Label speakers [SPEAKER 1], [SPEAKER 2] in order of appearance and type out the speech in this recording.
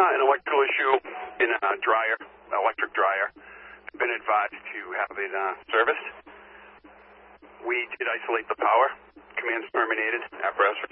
[SPEAKER 1] an electrical issue in a dryer, electric dryer. I've been advised to have it serviced. We did isolate the power. Command's terminated. Apparatus